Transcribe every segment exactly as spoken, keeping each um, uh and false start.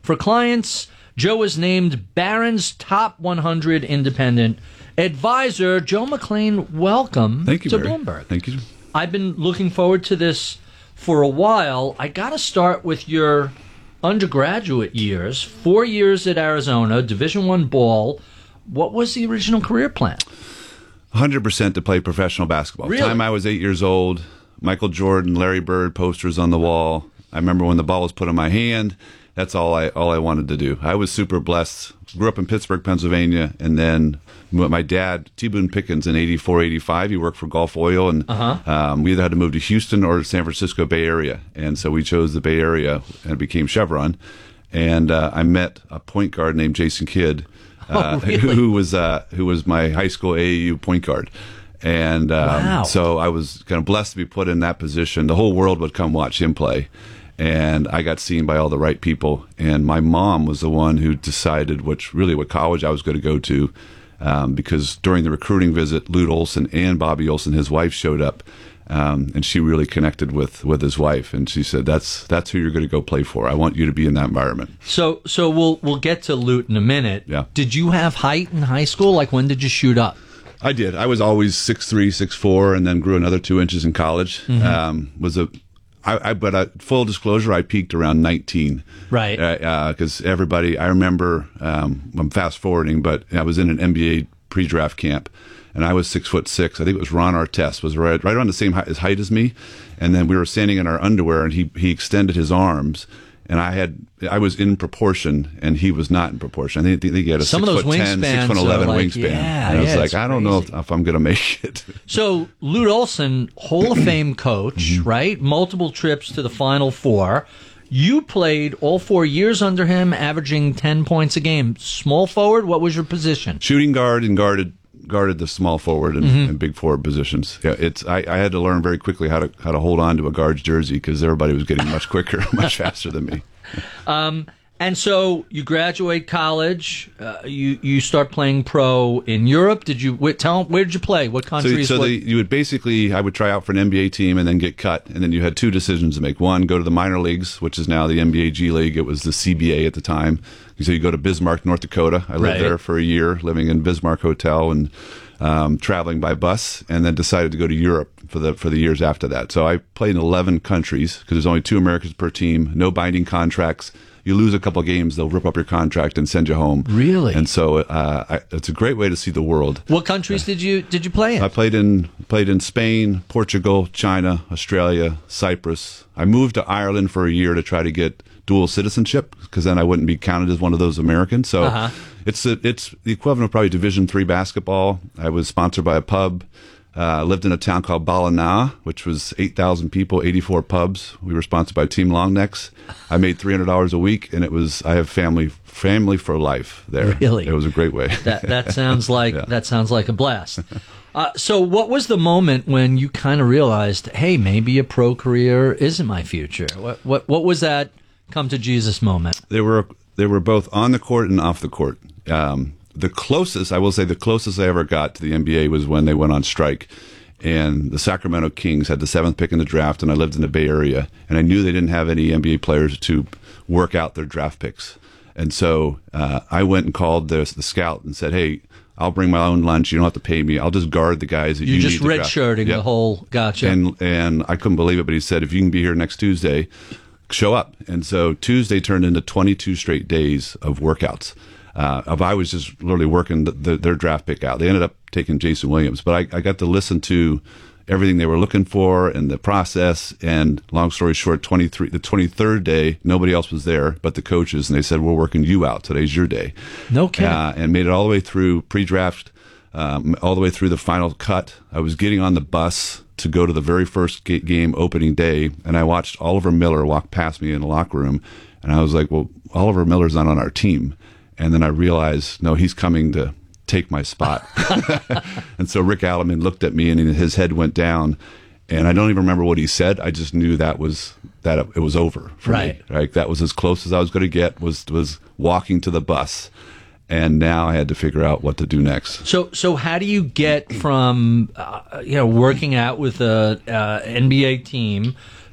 For clients, Joe was named Barron's Top one hundred Independent Advisor. Joe McClain, welcome Thank you, to Barry. Bloomberg. Thank you. I've been looking forward to this for a while. I got to start with your undergraduate years. Four years at Arizona, Division One ball. What was the original career plan? one hundred percent to play professional basketball. Really? The time I was eight years old, Michael Jordan, Larry Bird posters on the wall. I remember when the ball was put in my hand. That's all I all I wanted to do. I was super blessed. Grew up in Pittsburgh, Pennsylvania, and then my dad, T. Boone Pickens, in eighty-four, eighty-five, he worked for Gulf Oil, and Uh-huh. um, we either had to move to Houston or San Francisco Bay Area. And so we chose the Bay Area, and it became Chevron. And uh, I met a point guard named Jason Kidd, uh, Oh, really? who was uh, who was my high school A A U point guard. And um, Wow. so I was kind of blessed to be put in that position. The whole world would come watch him play. And I got seen by all the right people. And my mom was the one who decided which really what college I was going to go to. Um, because during the recruiting visit, Lute Olson and Bobby Olson, his wife, showed up. Um, and she really connected with, with his wife. And she said, that's that's who you're going to go play for. I want you to be in that environment. So, so we'll we'll get to Lute in a minute. Yeah. Did you have height in high school? Like, when did you shoot up? I did. I was always six three, six four, and then grew another two inches in college. Mm-hmm. Um, was a, I, I, but uh, full disclosure, I peaked around nineteen. Right. Because uh, uh, everybody, I remember, um, I'm fast forwarding, but I was in an N B A pre-draft camp, and I was six foot six. I think it was Ron Artest was right, right around the same height, height as me, and then we were standing in our underwear, and he he extended his arms. And I had, I was in proportion, and he was not in proportion. I think he had a Some six of those foot ten, six wingspans foot eleven are like- wingspan. yeah, and I was yeah, like, it's I don't know if, crazy. if I'm going to make it. So, Lute Olson, Hall of Fame coach, right? Multiple trips to the Final Four. You played all four years under him, averaging ten points a game. Small forward, what was your position? Shooting guard and guarded guarded the small forward and, Mm-hmm. and big forward positions. Yeah, it's I, I had to learn very quickly how to how to hold on to a guard's jersey because everybody was getting much quicker, much faster than me. And so you graduate college, uh, you you start playing pro in Europe. Did you wait, tell where did you play? What So, countries? so what, the, you would basically, I would try out for an N B A team and then get cut, and then you had two decisions to make. One, go to the minor leagues, which is now the N B A G League. It was the C B A at the time. So you go to Bismarck, North Dakota. I lived Right. there for a year, living in Bismarck Hotel and um, traveling by bus, and then decided to go to Europe for the for the years after that. So I played in eleven countries because there's only two Americans per team, no binding contracts. You lose a couple of games, they'll rip up your contract and send you home. Really? And so uh, I, it's a great way to see the world. what countries did you did you play in? I played in played in Spain, Portugal, China, Australia, Cyprus. I moved to Ireland for a year to try to get dual citizenship because then I wouldn't be counted as one of those Americans. So Uh-huh. it's a, it's the equivalent of probably Division three basketball. I was sponsored by a pub. Uh, lived in a town called Ballina, which was eight thousand people, eighty-four pubs. We were sponsored by Team Longnecks. I made three hundred dollars a week, and it was I have family family for life there. Really? It was a great way. That that sounds like Yeah. that sounds like a blast. Uh, so, what was the moment when you kind of realized, hey, maybe a pro career isn't my future? What what what was that come to Jesus moment? They were they were both on the court and off the court. Um, the closest, I will say, the closest I ever got to the N B A was when they went on strike, and the Sacramento Kings had the seventh pick in the draft, and I lived in the Bay Area, and I knew they didn't have any N B A players to work out their draft picks, and so uh, I went and called the, the scout and said, "Hey, I'll bring my own lunch. You don't have to pay me. I'll just guard the guys that you You're just need to draft." redshirting Yep. the whole. Gotcha. And and I couldn't believe it, but he said, if you can be here next Tuesday, show up. And so Tuesday turned into twenty-two straight days of workouts. Uh, of I was just literally working the, the, their draft pick out. They ended up taking Jason Williams, but I, I got to listen to everything they were looking for and the process. And long story short, twenty-three, the twenty-third day, nobody else was there but the coaches, and they said, "We're working you out. Today's your day." No kidding. Uh, and made it all the way through pre-draft, um, all the way through the final cut. I was getting on the bus to go to the very first ga- game opening day, and I watched Oliver Miller walk past me in the locker room, and I was like, well, Oliver Miller's not on our team. And then I realized, no, he's coming to take my spot. And so Rick Alleman looked at me, and his head went down, and I don't even remember what he said. I just knew that was that it was over for Right. me. Right, that was as close as I was going to get. Was was walking to the bus. And now I had to figure out what to do next. So, so how do you get from uh, you know working out with a uh, N B A team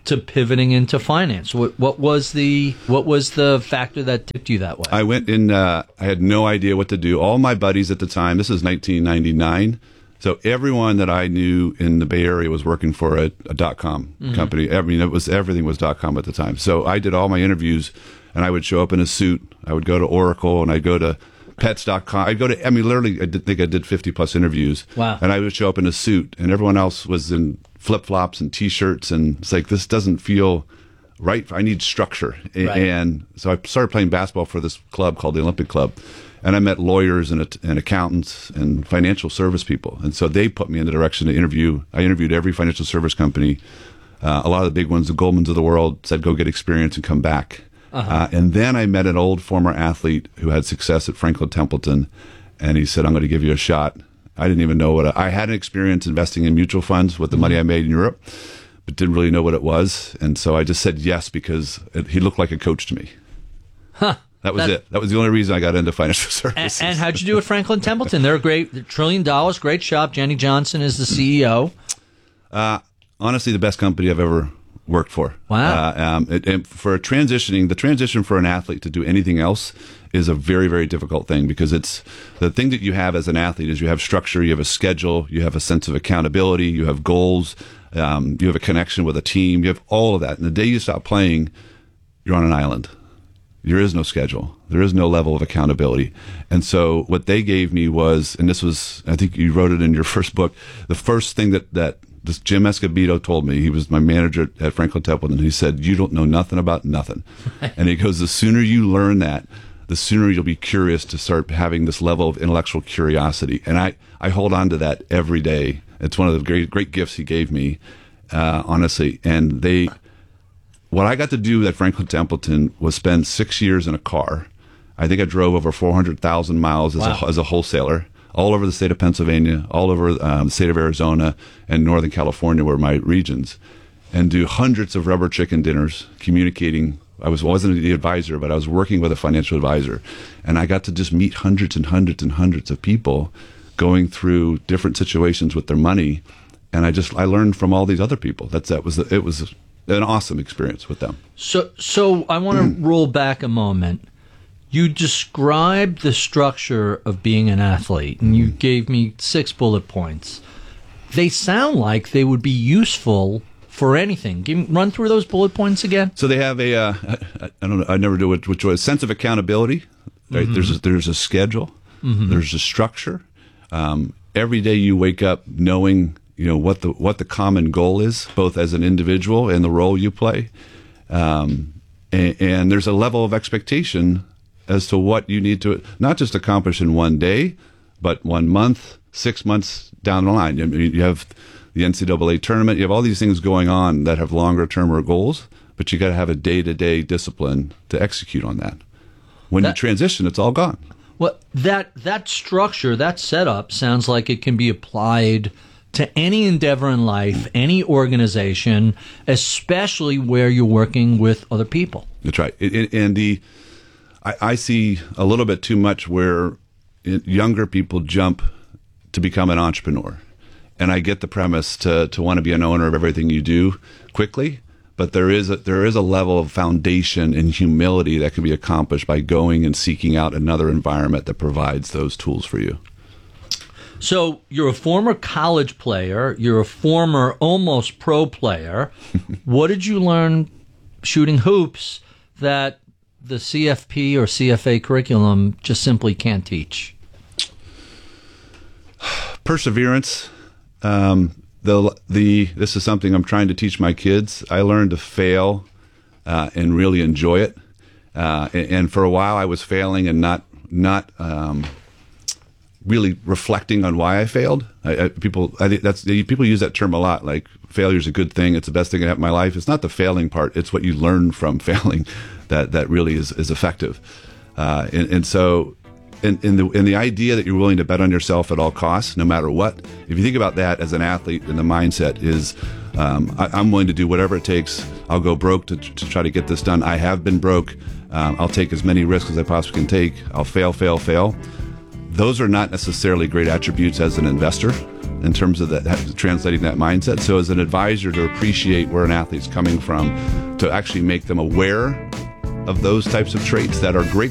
to pivoting into finance? What, what was the what was the factor that tipped you that way? I went in. Uh, I had no idea what to do. All my buddies at the time. This is nineteen ninety-nine. So everyone that I knew in the Bay Area was working for a, a dot com mm-hmm. company. I mean, it was everything was dot com at the time. So I did all my interviews, and I would show up in a suit. I would go to Oracle, and I'd go to pets dot com. I'd go to. I mean, literally, I did, think I did fifty plus interviews. Wow. And I would show up in a suit, and everyone else was in flip flops and t-shirts, and it's like, this doesn't feel right. I need structure. Right. And so I started playing basketball for this club called the Olympic Club. And I met lawyers and, and accountants and financial service people. And so they put me in the direction to interview. I interviewed every financial service company. Uh, a lot of the big ones, the Goldmans of the world, said, go get experience and come back. Uh-huh. Uh, and then I met an old former athlete who had success at Franklin Templeton. And he said, I'm going to give you a shot. I didn't even know what I, I had an experience investing in mutual funds with the money I made in Europe, but didn't really know what it was. And so I just said yes because it, he looked like a coach to me. Huh. That was that, it. That was the only reason I got into financial services. And, and how'd you do at Franklin Templeton? They're a great, they're trillion dollars, great shop. Jenny Johnson is the C E O. Uh, honestly, the best company I've ever worked for. Wow. Uh, um, it, and for transitioning, the transition for an athlete to do anything else is a very, very difficult thing because it's the thing that you have as an athlete is you have structure, you have a schedule, you have a sense of accountability, you have goals, um, you have a connection with a team, you have all of that. And the day you stop playing, you're on an island. There is no schedule. There is no level of accountability. And so what they gave me was, and this was, I think you wrote it in your first book, the first thing that, that this Jim Escobedo told me, he was my manager at Franklin Templeton, he said, you don't know nothing about nothing. And he goes, the sooner you learn that, the sooner you'll be curious to start having this level of intellectual curiosity. And I, I hold on to that every day. It's one of the great, great gifts he gave me, uh, honestly. And they, what I got to do at Franklin Templeton was spend six years in a car. I think I drove over four hundred thousand miles as, wow. a, as a wholesaler, all over the state of Pennsylvania, all over um, the state of Arizona, and Northern California were my regions, and do hundreds of rubber chicken dinners, communicating. I was, wasn't the advisor, but I was working with a financial advisor, and I got to just meet hundreds and hundreds and hundreds of people going through different situations with their money, and I just I learned from all these other people. That's that was it was an awesome experience with them. So, so I want to roll back a moment. You described the structure of being an athlete, and you gave me six bullet points. They sound like they would be useful for anything. Give me, run through those bullet points again. So they have a, uh, I, I don't know, I never do it, which was sense of accountability. Right? Mm-hmm. There's a, there's a schedule. Mm-hmm. There's a structure. Um, every day you wake up knowing, you know, what the what the common goal is, both as an individual and the role you play. Um, and, and there's a level of expectation as to what you need to not just accomplish in one day, but one month, six months down the line. I mean, you have the N C double A tournament. You have all these things going on that have longer term goals, but you got to have a day-to-day discipline to execute on that. When that, you transition, it's all gone. Well, that that structure, that setup sounds like it can be applied to any endeavor in life, any organization, especially where you're working with other people. That's right. It, it, and the I, I see a little bit too much where it, younger people jump to become an entrepreneur. And I get the premise to, to want to be an owner of everything you do quickly, but there is a, there is a level of foundation and humility that can be accomplished by going and seeking out another environment that provides those tools for you. So you're a former college player. You're a former almost pro player. What did you learn shooting hoops that the C F P or C F A curriculum just simply can't teach? Perseverance. Um, the the this is something I'm trying to teach my kids. I learned to fail uh, and really enjoy it. Uh, and, and for a while, I was failing and not not um, really reflecting on why I failed. I, I, people, I think that's people use that term a lot. Like failure is a good thing. It's the best thing that happened in my life. It's not the failing part. It's what you learn from failing that that really is is effective. Uh, and, and so. In, in the in the idea that you're willing to bet on yourself at all costs, no matter what. If you think about that as an athlete, and the mindset is, um, I, I'm willing to do whatever it takes. I'll go broke to, to try to get this done. I have been broke. Um, I'll take as many risks as I possibly can take. I'll fail, fail, fail. Those are not necessarily great attributes as an investor, in terms of that, translating that mindset. So as an advisor, to appreciate where an athlete's coming from, to actually make them aware of those types of traits that are great